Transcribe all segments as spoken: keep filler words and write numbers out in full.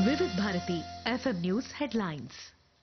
Vividh Bharati FM news headlines.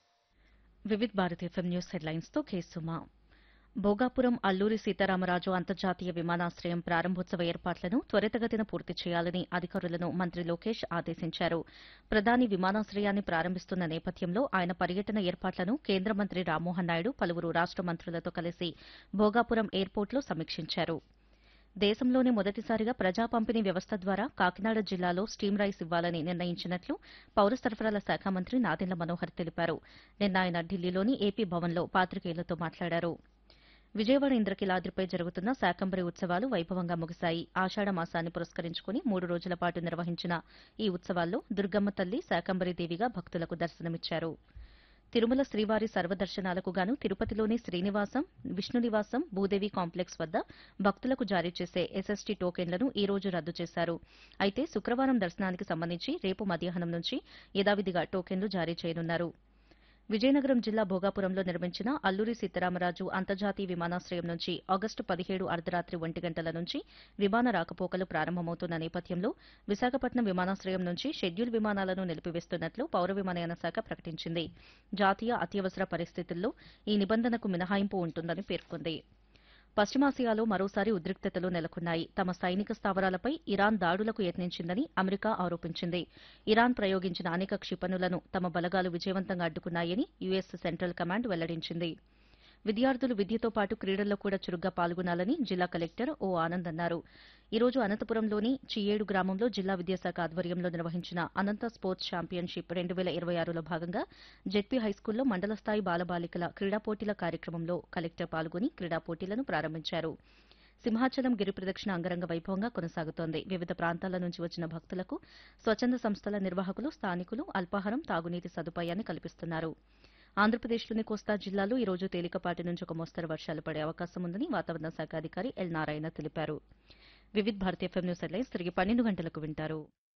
Vividh Bharati FM news headlines తో కేసుమా. భోగాపురం అల్లూరి సీతారామరాజు అంతర్జాతీయ విమానాశ్రయం ప్రారంభోత్సవ ఏర్పాట్లను త్వరితగతిన పూర్తి చేయాలని అధికారులను మంత్రి లోకేష్ ఆదేశించారు. ప్రధాని విమానాశ్రయాన్ని ప్రారంభిస్తున్న నేపథ్యంలో ఆయన పర్యటన ఏర్పాట్లను కేంద్ర మంత్రి రామ్మోహన్ నాయుడు పలువురు రాష్ట మంత్రులతో కలిసి భోగాపురం ఎయిర్పోర్టులో సమీక్షించారు. దేశంలోనే మొదటిసారిగా ప్రజా పంపిణీ వ్యవస్థ ద్వారా కాకినాడ జిల్లాలో స్టీమ్ రైస్ ఇవ్వాలని నిర్ణయించినట్లు పౌర సరఫరాల శాఖ మంత్రి నాదెండ్ల మనోహర్ తెలిపారు. నిన్న ఆయన ఢిల్లీలోని ఏపీ భవన్లో పాతికేయులతో మాట్లాడారు. విజయవాడ ఇంద్రకీలాద్రిపై జరుగుతున్న శాకంబరి ఉత్సవాలు వైభవంగా ముగిశాయి. ఆషాఢ మాసాన్ని పురస్కరించుకుని మూడు రోజుల పాటు నిర్వహించిన ఈ ఉత్సవాల్లో దుర్గమ్మ తల్లి శాకంబరి దేవిగా భక్తులకు దర్శనమిచ్చారు. తిరుమల శ్రీవారి సర్వదర్శనాలకు గాను తిరుపతిలోని శ్రీనివాసం, విష్ణునివాసం, భూదేవి కాంప్లెక్స్ వద్ద భక్తులకు జారీ చేసే ఎస్ఎస్టీ టోకెన్లను ఈ రోజు రద్దు చేశారు. అయితే శుక్రవారం దర్శనానికి సంబంధించి రేపు మధ్యాహ్నం నుంచి యథావిధిగా టోకెన్లు జారీ చేయనున్నారు. విజయనగరం జిల్లా భోగాపురంలో నిర్మించిన అల్లూరి సీతారామరాజు అంతర్జాతీయ విమానాశ్రయం నుంచి ఆగస్టు పదిహేడు అర్ధరాత్రి ఒంటి గంటల నుంచి విమాన రాకపోకలు ప్రారంభమవుతున్న నేపథ్యంలో విశాఖపట్నం విమానాశ్రయం నుంచి షెడ్యూల్ విమానాలను నిలిపివేస్తున్నట్లు పౌర విమానయాన శాఖ ప్రకటించింది. జాతీయ అత్యవసర పరిస్థితుల్లో ఈ నిబంధనకు మినహాయింపు ఉంటుందని పేర్కొంది. పశ్చిమాసియాలో మరోసారి ఉద్రిక్తతలు నెలకొన్నాయి. తమ సైనిక స్థావరాలపై ఇరాన్ దాడులకు యత్నించిందని అమెరికా ఆరోపించింది. ఇరాన్ ప్రయోగించిన అనేక క్షిపణులను తమ బలగాలు విజయవంతంగా అడ్డుకున్నాయని యుఎస్ సెంట్రల్ కమాండ్ వెల్లడించింది. విద్యార్థులు విద్యతో పాటు క్రీడల్లో కూడా చురుగ్గా పాల్గొనాలని జిల్లా కలెక్టర్ ఓ ఆనంద్ అన్నారు. ఈ రోజు అనంతపురంలోని చియ్యేడు గ్రామంలో జిల్లా విద్యాశాఖ ఆధ్వర్యంలో నిర్వహించిన అనంత స్పోర్ట్స్ ఛాంపియన్షిప్ రెండు వేల ఇరవై ఆరులో భాగంగా జెడ్పీ హైస్కూల్లో మండల స్థాయి బాలబాలికల క్రీడా పోటీల కార్యక్రమంలో కలెక్టర్ పాల్గొని క్రీడా పోటీలను ప్రారంభించారు. సింహాచలం గిరి ప్రదక్షిణ అంగరంగ వైభవంగా కొనసాగుతోంది. వివిధ ప్రాంతాల నుంచి వచ్చిన భక్తులకు స్వచ్ఛంద సంస్థల నిర్వాహకులు, స్థానికులు అల్పాహారం, తాగునీటి సదుపాయాన్ని కల్పిస్తున్నారు. ఆంధ్రప్రదేశ్లోని కోస్తా జిల్లాలో ఈ రోజు తేలికపాటి నుంచి ఒక మోస్తరు వర్షాలు పడే అవకాశం ఉందని వాతావరణ శాఖ అధికారి ఎల్ నారాయణ తెలిపారు. Vividh Bharati FM news headlines తిరిగి పన్నెండు గంటలకు వింటారు.